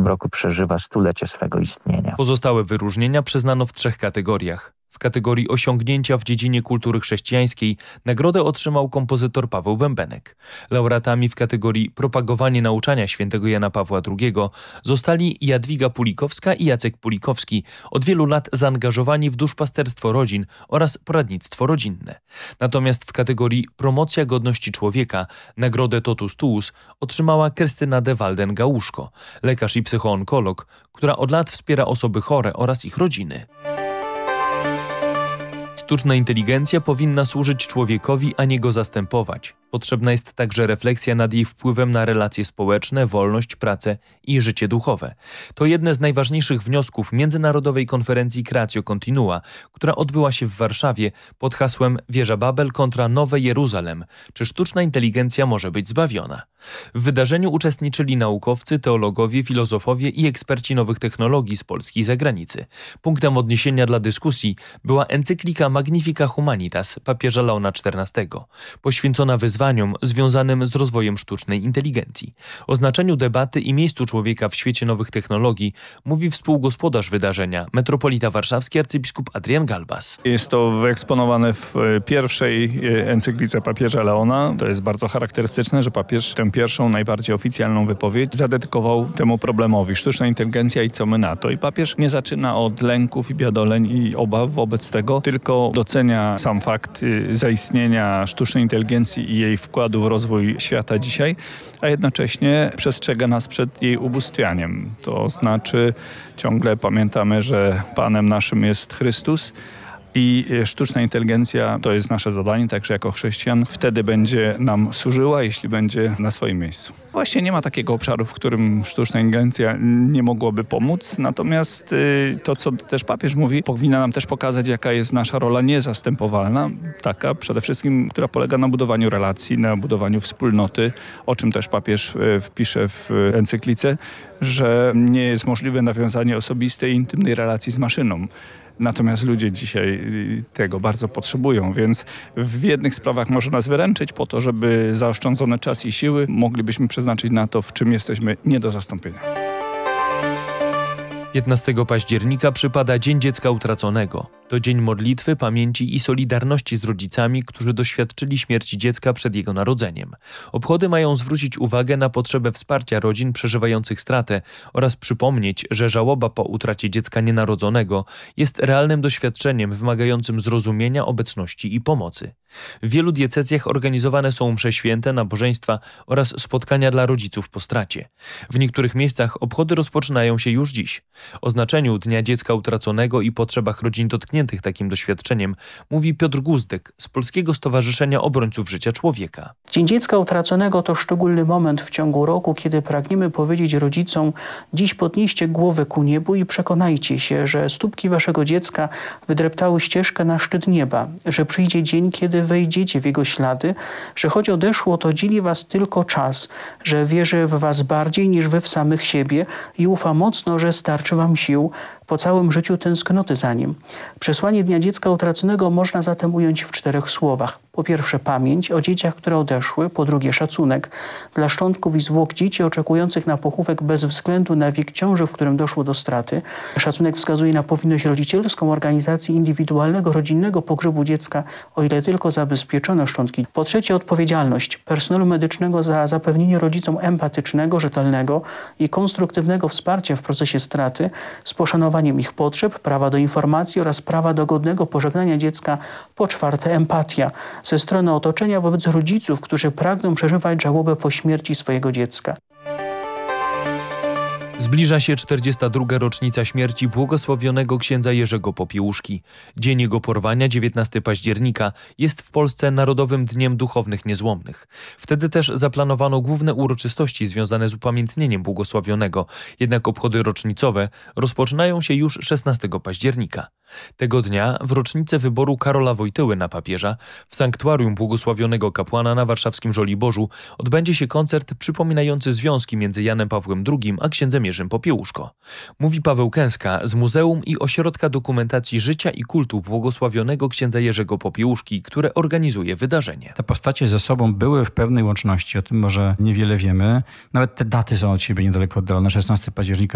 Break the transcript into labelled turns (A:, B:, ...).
A: tym roku przeżywa stulecie swego istnienia.
B: Pozostałe wyróżnienia przyznano w 3 kategoriach. W kategorii osiągnięcia w dziedzinie kultury chrześcijańskiej nagrodę otrzymał kompozytor Paweł Bębenek. Laureatami w kategorii propagowanie nauczania świętego Jana Pawła II zostali Jadwiga Pulikowska i Jacek Pulikowski, od wielu lat zaangażowani w duszpasterstwo rodzin oraz poradnictwo rodzinne. Natomiast w kategorii promocja godności człowieka nagrodę Totus Tuus otrzymała Krystyna de Walden-Gałuszko, lekarz i psychoonkolog, która od lat wspiera osoby chore oraz ich rodziny. Sztuczna inteligencja powinna służyć człowiekowi, a nie go zastępować. Potrzebna jest także refleksja nad jej wpływem na relacje społeczne, wolność, pracę i życie duchowe. To jedne z najważniejszych wniosków Międzynarodowej Konferencji Creatio Continua, która odbyła się w Warszawie pod hasłem Wieża Babel kontra Nowe Jeruzalem. Czy sztuczna inteligencja może być zbawiona? W wydarzeniu uczestniczyli naukowcy, teologowie, filozofowie i eksperci nowych technologii z Polski i zagranicy. Punktem odniesienia dla dyskusji była encyklika Magnifica Humanitas papieża Leona XIV, poświęcona wyzwaniom związanym z rozwojem sztucznej inteligencji. O znaczeniu debaty i miejscu człowieka w świecie nowych technologii mówi współgospodarz wydarzenia, metropolita warszawski arcybiskup Adrian Galbas.
C: Jest to wyeksponowane w pierwszej encyklice papieża Leona. To jest bardzo charakterystyczne, że papież tę pierwszą, najbardziej oficjalną wypowiedź zadedykował temu problemowi sztuczna inteligencja i co my na to. I papież nie zaczyna od lęków i biadoleń i obaw wobec tego, tylko docenia sam fakt zaistnienia sztucznej inteligencji i jej wkładu w rozwój świata dzisiaj, a jednocześnie przestrzega nas przed jej ubóstwianiem. To znaczy ciągle pamiętamy, że Panem naszym jest Chrystus, i sztuczna inteligencja to jest nasze zadanie, także jako chrześcijan. Wtedy będzie nam służyła, jeśli będzie na swoim miejscu. Właśnie nie ma takiego obszaru, w którym sztuczna inteligencja nie mogłaby pomóc. Natomiast to, co też papież mówi, powinna nam też pokazać, jaka jest nasza rola niezastępowalna. Taka przede wszystkim, która polega na budowaniu relacji, na budowaniu wspólnoty, o czym też papież wpisze w encyklice, że nie jest możliwe nawiązanie osobistej, intymnej relacji z maszyną. Natomiast ludzie dzisiaj tego bardzo potrzebują, więc w jednych sprawach może nas wyręczyć po to, żeby zaoszczędzony czas i siły moglibyśmy przeznaczyć na to, w czym jesteśmy nie do zastąpienia.
B: 15 października przypada Dzień Dziecka Utraconego. To dzień modlitwy, pamięci i solidarności z rodzicami, którzy doświadczyli śmierci dziecka przed jego narodzeniem. Obchody mają zwrócić uwagę na potrzebę wsparcia rodzin przeżywających stratę oraz przypomnieć, że żałoba po utracie dziecka nienarodzonego jest realnym doświadczeniem wymagającym zrozumienia, obecności i pomocy. W wielu diecezjach organizowane są msze święte, nabożeństwa oraz spotkania dla rodziców po stracie. W niektórych miejscach obchody rozpoczynają się już dziś. O znaczeniu Dnia Dziecka Utraconego i potrzebach rodzin dotkniętych takim doświadczeniem mówi Piotr Guzdyk z Polskiego Stowarzyszenia Obrońców Życia Człowieka.
D: Dzień Dziecka Utraconego to szczególny moment w ciągu roku, kiedy pragniemy powiedzieć rodzicom: dziś podnieście głowę ku niebu i przekonajcie się, że stópki waszego dziecka wydreptały ścieżkę na szczyt nieba, że przyjdzie dzień, kiedy wejdziecie w jego ślady, że choć odeszło, to dzieli was tylko czas, że wierzy w was bardziej niż wy w samych siebie i ufa mocno, że starczy wam sił po całym życiu tęsknoty za nim. Przesłanie Dnia Dziecka Utraconego można zatem ująć w 4 słowach. Po pierwsze pamięć o dzieciach, które odeszły, po drugie szacunek dla szczątków i zwłok dzieci oczekujących na pochówek bez względu na wiek ciąży, w którym doszło do straty. Szacunek wskazuje na powinność rodzicielską organizacji indywidualnego, rodzinnego pogrzebu dziecka, o ile tylko zabezpieczono szczątki. Po trzecie odpowiedzialność personelu medycznego za zapewnienie rodzicom empatycznego, rzetelnego i konstruktywnego wsparcia w procesie straty z poszanowaniem ich potrzeb, prawa do informacji oraz prawa do godnego pożegnania dziecka. Po czwarte empatia ze strony otoczenia wobec rodziców, którzy pragną przeżywać żałobę po śmierci swojego dziecka.
B: Zbliża się 42. rocznica śmierci błogosławionego księdza Jerzego Popiełuszki. Dzień jego porwania, 19 października, jest w Polsce Narodowym Dniem Duchownych Niezłomnych. Wtedy też zaplanowano główne uroczystości związane z upamiętnieniem błogosławionego, jednak obchody rocznicowe rozpoczynają się już 16 października. Tego dnia, w rocznicę wyboru Karola Wojtyły na papieża, w sanktuarium błogosławionego kapłana na warszawskim Żoliborzu odbędzie się koncert przypominający związki między Janem Pawłem II a księdzem Jerzym Popiełuszko. Mówi Paweł Kęska z Muzeum i Ośrodka Dokumentacji Życia i Kultu błogosławionego księdza Jerzego Popiełuszki, które organizuje wydarzenie.
E: Te postacie ze sobą były w pewnej łączności, o tym może niewiele wiemy. Nawet te daty są od siebie niedaleko oddalone. 16 października